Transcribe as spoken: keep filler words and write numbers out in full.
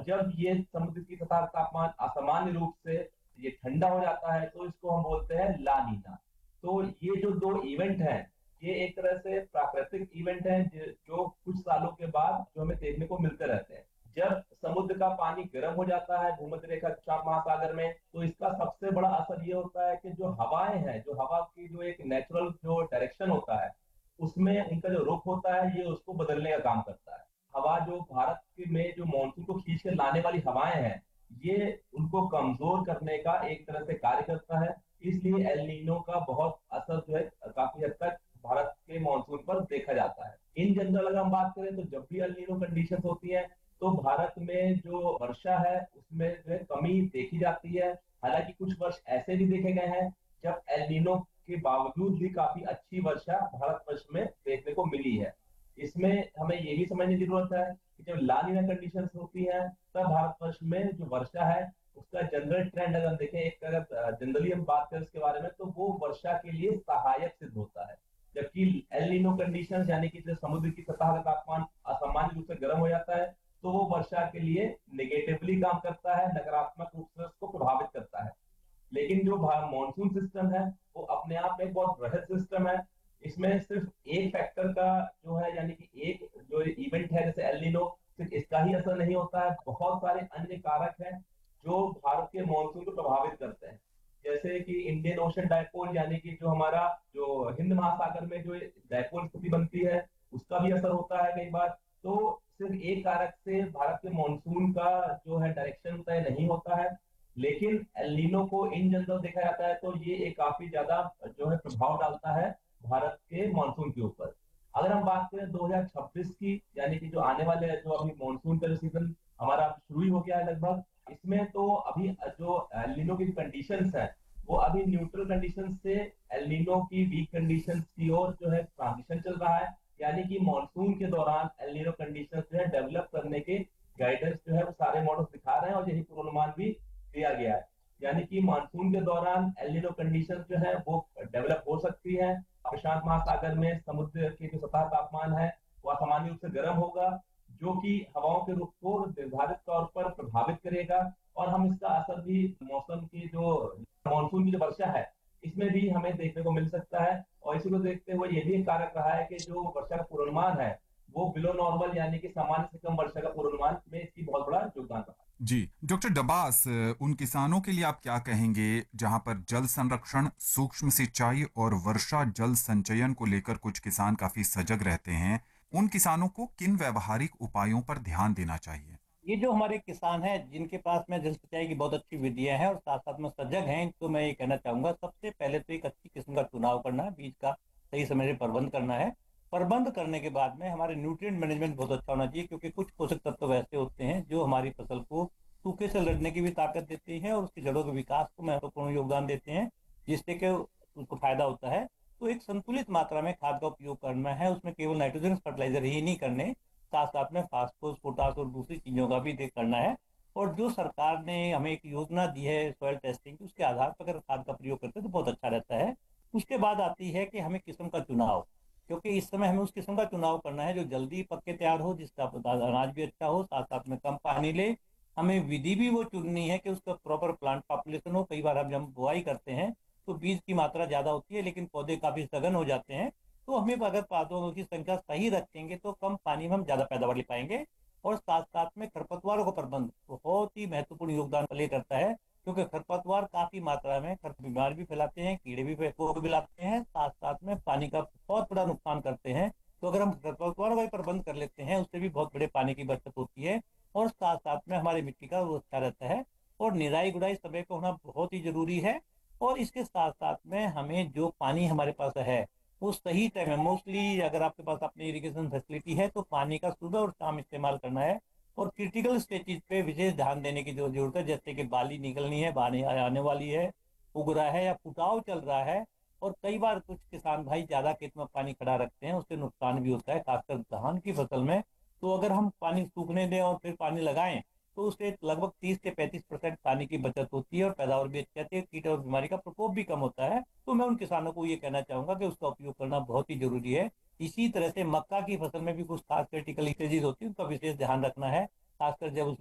जब ये समुद्र की सतह का तापमान असामान्य रूप से ये ठंडा हो जाता है तो इसको हम बोलते हैं ला नीना। तो ये जो दो इवेंट हैं, ये एक तरह से प्राकृतिक इवेंट हैं ज- जो कुछ सालों के बाद जो हमें देखने को मिलते रहते हैं। जब समुद्र का पानी गर्म हो जाता है भूमध्य रेखा प्रशांत महासागर में, तो इसका सबसे बड़ा असर ये होता है कि जो हवाएं हैं, जो हवा की जो एक नेचुरल जो डायरेक्शन होता है, उसमें उनका जो रुख होता है ये उसको बदलने का काम करता है। हवा जो भारत के में जो मानसून को खींच के लाने वाली हवाएं हैं, ये उनको कमजोर करने का एक तरह से कार्य करता है। इसलिए एल नीनो का बहुत असर जो है काफी हद तक भारत के मानसून पर देखा जाता है। इन जनरल अगर हम बात करें तो जब भी एल नीनो कंडीशन होती है तो भारत में जो वर्षा है उसमें जो है कमी देखी जाती है। हालांकि कुछ वर्ष ऐसे भी देखे गए हैं जब एल नीनो के बावजूद भी काफी अच्छी वर्षा भारतवर्ष में देखने को मिली है। इसमें हमें ये भी समझने की जरूरत है कि जब ला नीना कंडीशंस होती हैं तब भारतवर्ष में जो वर्षा है उसका जनरल ट्रेंड अगर हम देखें, एक अगर जनरली हम बात करें उसके बारे में, तो वो वर्षा के लिए सहायक सिद्ध होता है। जबकि एल नीनो कंडीशंस यानी कि जब समुद्र की सतह का तापमान असामान्य रूप से गर्म हो जाता है तो वो वर्षा के लिए नेगेटिवली काम करता है, नकारात्मक रूप से उसको प्रभावित करता है। लेकिन जो मॉनसून सिस्टम है वो अपने आप में एक बहुत बृहद सिस्टम है। इसमें सिर्फ एक फैक्टर का जो है यानी कि एक जो इवेंट है जैसे एल नीनो, सिर्फ इसका ही असर नहीं होता है, बहुत सारे अन्य कारक हैं जो भारत के मॉनसून को प्रभावित करते हैं। जैसे कि इंडियन ओशन डायपोल यानी कि जो हमारा जो हिंद महासागर में जो डायपोल स्थिति बनती है उसका भी असर होता है कई बार। तो सिर्फ एक कारक से भारत के मॉनसून का जो है डायरेक्शन तय नहीं होता है। लेकिन एल नीनो को इन जनरल देखा जाता है तो ये एक काफी ज्यादा जो है प्रभाव डालता है भारत के मानसून के ऊपर। अगर हम बात करें दो हज़ार छब्बीस की, यानी कि जो आने वाले जो अभी मानसून का जो सीजन हमारा शुरू ही हो गया है लगभग, इसमें तो अभी जो एल नीनो की कंडीशंस है वो अभी न्यूट्रल कंडीशंस से एल नीनो की वीक कंडीशंस की ओर जो है ट्रांजिशन चल रहा है। यानी कि मानसून के दौरान एल नीनो कंडीशंस जो है डेवलप करने के गाइडेंस जो है वो सारे मॉडल्स दिखा रहे हैं और यही पूर्वानुमान भी दिया गया है। यानी कि मानसून के दौरान एल नीनो कंडीशन जो है वो डेवलप हो सकती है। प्रशांत महासागर में समुद्र की जो सतह तापमान है वो असामान्य रूप से गर्म होगा, जो कि हवाओं के रुख को निर्धारित तौर पर प्रभावित करेगा। और हम इसका असर भी मौसम की जो मानसून की जो वर्षा है इसमें भी हमें देखने को मिल सकता है। और इसी को देखते हुए ये भी एक कारक रहा है कि जो वर्षा का पूर्वानुमान है वो बिलो नॉर्मल यानी कि सामान्य से कम वर्षा का पूर्वानुमान में इसकी बहुत बड़ा योगदान रहा है। जी डॉक्टर डबास, उन किसानों के लिए आप क्या कहेंगे जहां पर जल संरक्षण, सूक्ष्म सिंचाई और वर्षा जल संचयन को लेकर कुछ किसान काफी सजग रहते हैं? उन किसानों को किन व्यवहारिक उपायों पर ध्यान देना चाहिए? ये जो हमारे किसान हैं जिनके पास में जल सिंचाई की बहुत अच्छी विधियां हैं और साथ साथ में सजग हैं, तो मैं ये कहना चाहूंगा सबसे पहले तो एक अच्छी किस्म का चुनाव करना है, बीज का सही समय से प्रबंध करना है। प्रबंध करने के बाद में हमारे न्यूट्रिएंट मैनेजमेंट बहुत अच्छा होना चाहिए, क्योंकि कुछ पोषक तत्व ऐसे होते हैं जो हमारी फसल को सूखे से लड़ने की भी ताकत देते हैं और उसकी जड़ों के विकास को महत्वपूर्ण योगदान देते हैं, जिससे कि उसको फायदा होता है। तो एक संतुलित मात्रा में खाद का उपयोग करना है, उसमें केवल नाइट्रोजन फर्टिलाइजर ही नहीं करने, साथ साथ में फास्फोरस, पोटास और दूसरी चीजों का भी देख करना है। और जो सरकार ने हमें एक योजना दी है सॉइल टेस्टिंग की, उसके आधार पर अगर खाद का प्रयोग करते हैं तो बहुत अच्छा रहता है। उसके बाद आती है कि हमें किस्म का चुनाव, क्योंकि इस समय हमें उस किस्म का चुनाव करना है जो जल्दी पक के तैयार हो, जिसका अनाज भी अच्छा हो, साथ साथ में कम पानी ले। हमें विधि भी वो चुननी है कि उसका प्रॉपर प्लांट पॉपुलेशन हो। कई बार हम जब बुआई करते हैं तो बीज की मात्रा ज्यादा होती है लेकिन पौधे काफी सघन हो जाते हैं। तो हमें अगर पौधों की संख्या सही रखेंगे तो कम पानी में हम ज्यादा पैदावार ले पाएंगे। और साथ साथ में खरपतवारों का प्रबंध बहुत ही महत्वपूर्ण योगदान प्ले करता है, क्योंकि खरपतवार काफी मात्रा में खर बीमार भी फैलाते हैं, कीड़े भी फैलाते हैं, साथ साथ में पानी का बहुत बड़ा नुकसान करते हैं। तो अगर हम खरपतवारों का भी प्रबंध कर लेते हैं उससे भी बहुत बड़े पानी की बचत होती है और साथ साथ में हमारी मिट्टी का वो अच्छा रहता है। और निराई गुड़ाई समय पे होना बहुत ही जरूरी है। और इसके साथ साथ में हमें जो पानी हमारे पास है वो सही टाइम है, मोस्टली अगर आपके पास अपनी इरिगेशन फैसिलिटी है तो पानी का सुबह और शाम इस्तेमाल करना है। और क्रिटिकल स्टेजेस पे विशेष ध्यान देने की जो जरूरत है, जैसे कि बाली निकलनी है, बाली आने वाली है, उग रहा है या फुटाव चल रहा है। और कई बार कुछ किसान भाई ज्यादा खेत में पानी खड़ा रखते हैं, उससे नुकसान भी होता है, खासकर धान की फसल में। तो अगर हम पानी सूखने दें और फिर पानी लगाएं तो उससे लगभग तीस से पैंतीस परसेंट पानी की बचत होती है और पैदावार भी अच्छी आती है, कीट और बीमारी का प्रकोप भी कम होता है। तो मैं उन किसानों को ये कहना चाहूंगा कि उसका उपयोग करना बहुत ही जरूरी है। इसी तरह से मक्का की फसल में भी कुछ खास क्रिटिकल स्टेजेस होती है, उनका विशेष ध्यान रखना है, खासकर जब उसमें